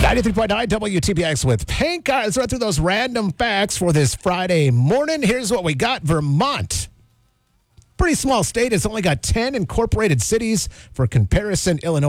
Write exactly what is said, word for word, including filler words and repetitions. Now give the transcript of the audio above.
ninety-three point nine W T B X with Pink. All right, let's run through those random facts for this Friday morning. Here's what we got. Vermont. Pretty small state. It's only got ten incorporated cities. For comparison, Illinois